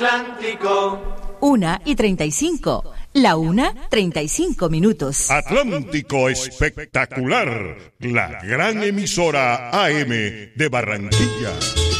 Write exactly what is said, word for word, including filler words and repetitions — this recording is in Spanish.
Atlántico. Una y treinta y cinco. La una, treinta y cinco minutos. Atlántico Espectacular, la gran emisora A M de Barranquilla.